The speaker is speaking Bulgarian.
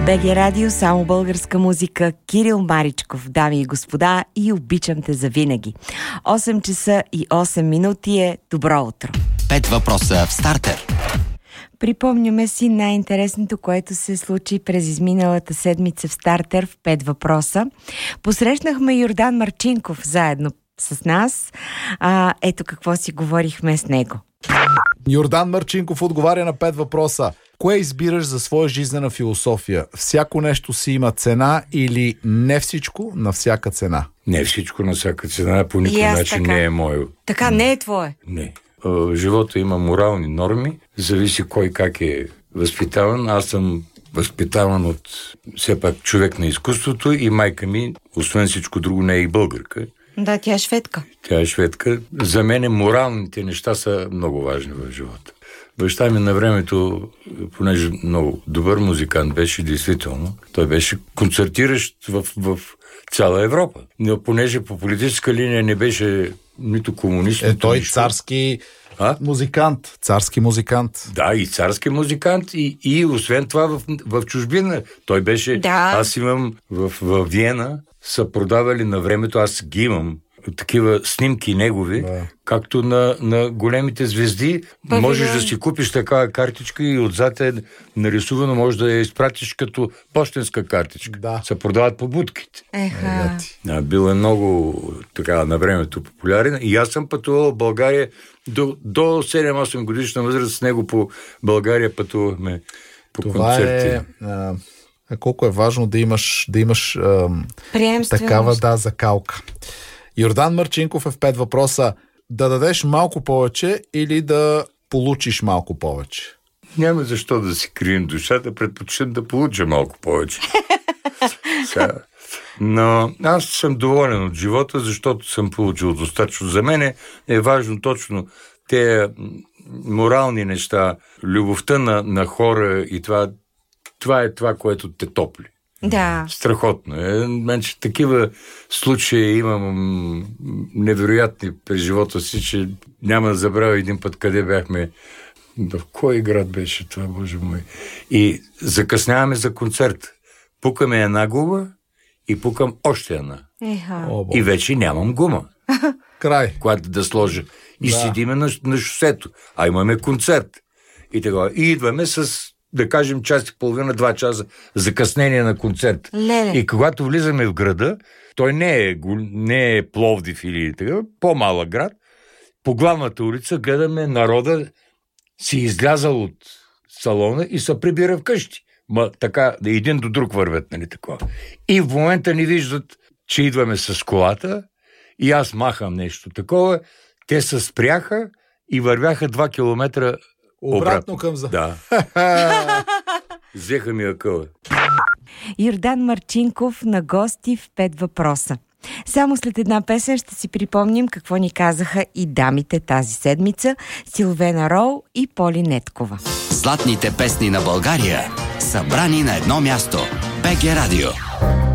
БГ Радио, само българска музика. Кирил Маричков, дами и господа, и обичам те завинаги. 8 часа и 8 минути е добро утро. 5 въпроса в стартер. Припомняме си най-интересното, което се случи през изминалата седмица в стартер в 5 въпроса. Посрещнахме Йордан Марчинков заедно с нас. Ето какво си говорихме с него. Йордан Марчинков отговаря на 5 въпроса. Кое избираш за своя жизнена философия? Всяко нещо си има цена или не всичко на всяка цена? Не всичко на всяка цена, по никой начин не е мое. Така не е твое? Не. В живота има морални норми, зависи кой как е възпитаван. Аз съм възпитаван от все пак човек на изкуството и майка ми, освен всичко друго, не е и българка. Да, тя е шведка. Тя е шведка. За мен моралните неща са много важни в живота. Баща ми на времето, понеже много добър музикант беше, действително, той беше концертиращ в цяла Европа. Но понеже по политическа линия не беше нито комунист, той царски музикант. Царски музикант. Да, и царски музикант, и освен това в чужбина. Той беше... Да. Аз имам в Виена, са продавали на времето, аз ги имам такива снимки негови, както на големите звезди. Можеш да си купиш такава картичка и отзад е нарисувано, може да я изпратиш като пощенска картичка. Да. Се продават по будките. Бил е много така на времето популярен. И аз съм пътувал в България до 7-8 годишна възраст, с него по България пътувахме по концерти. Колко е важно да имаш такава закалка. Йордан Марчинков е в 5 въпроса. Да дадеш малко повече или да получиш малко повече? Няма защо да си крием душата, предпочитам да получа малко повече. Но аз съм доволен от живота, защото съм получил достатъчно. За мен е важно точно те морални неща, любовта на хора и това е това, което те топли. Да. Страхотно е. Значи, такива случаи имам невероятни през живота си, че няма да забравя един път къде бяхме. В кой град беше това, Боже мой? И закъсняваме за концерт. Пукаме една гума и пукам още една. И вече нямам гума. Край. Която да сложа. И седиме на шосето. А имаме концерт. И така. И идваме с, да кажем, час и половина, 2 часа закъснение на концерт. И когато влизаме в града, той не е Пловдив или така, по-малък град, по главната улица гледаме народа си излязал от салона и се прибира вкъщи. Така, един до друг вървят, нали такова. И в момента ни виждат, че идваме с колата и аз махам нещо такова. Те се спряха и вървяха 2 километра обратно към Да. Взеха ми акъла. Йордан Марчинков на гости в 5 въпроса. Само след една песен ще си припомним какво ни казаха и дамите тази седмица – Силвена Роу и Поли Неткова. Златните песни на България, събрани на едно място. БГ Радио.